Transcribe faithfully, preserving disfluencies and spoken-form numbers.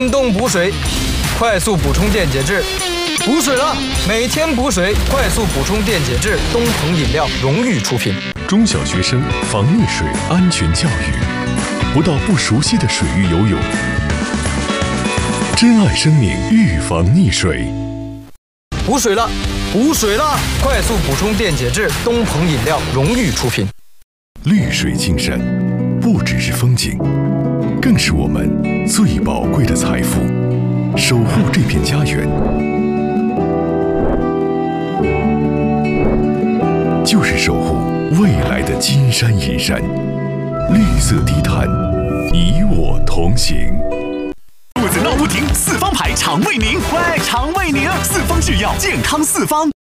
运动补水，快速补充电解质。补水了，每天补水，快速补充电解质。东鹏饮料荣誉出品。 中小学生防溺水安全教育，不到不熟悉的水域游泳。珍爱生命，预防溺水。 补水了，补水了，快速补充电解质。东鹏饮料荣誉出品。 绿水青山，不只是风景，更是我们最宝贵的财富。守护这片家园，就是守护未来的金山银山。绿色低碳，与我同行。 肚子闹不停，四方牌肠胃宁，喂，肠胃宁，四方制药，健康四方。